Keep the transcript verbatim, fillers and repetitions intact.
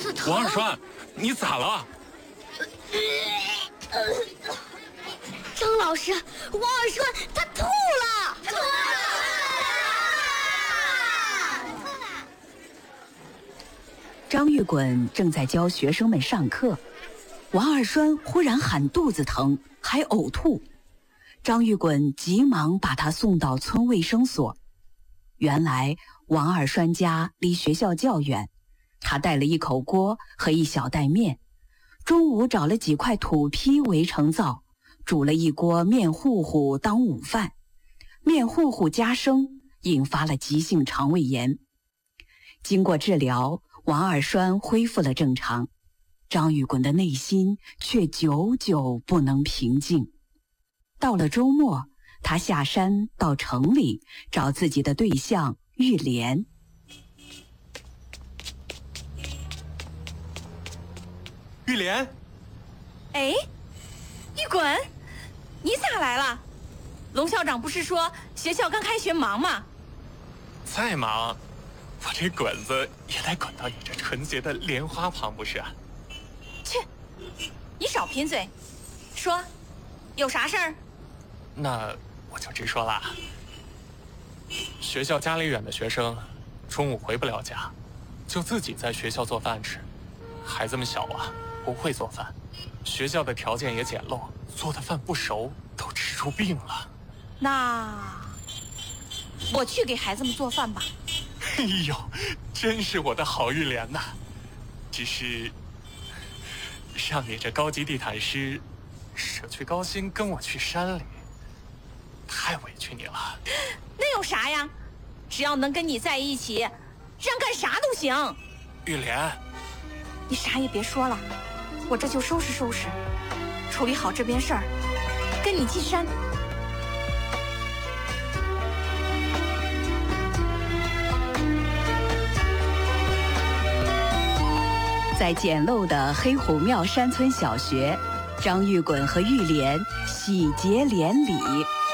王二栓，你咋了？ 张老师，王二栓他吐了！吐了！ 张玉滚正在教学生们上课，王二栓忽然喊肚子疼，还呕吐。张玉滚急忙把他送到村卫生所。原来王二栓家离学校较远，他带了一口锅和一小袋面，中午找了几块土坯围成灶，煮了一锅面糊糊当午饭。面糊糊加生，引发了急性肠胃炎。经过治疗，王二栓恢复了正常，张玉滚的内心却久久不能平静。到了周末，他下山到城里找自己的对象玉莲。 玉莲， 哎，玉滚，你咋来了？龙校长不是说学校刚开学忙吗？ 再忙，我这滚子也得滚到你这纯洁的莲花旁不是？ 去，你少贫嘴，说，有啥事儿？ 那我就直说了。学校家里远的学生，中午回不了家，就自己在学校做饭吃。孩子们小啊，不会做饭，学校的条件也简陋，做的饭不熟，都吃出病了。 那我去给孩子们做饭吧。 哎呦，真是我的好玉莲呐！只是让你这高级地毯师舍去高薪跟我去山里，太委屈你了。 那有啥呀？只要能跟你在一起，让干啥都行。 玉莲， 你啥也别说了，我这就收拾收拾，处理好这边事儿，跟你进山。 在简陋的黑虎庙山村小学，张玉滚和玉莲喜结连理。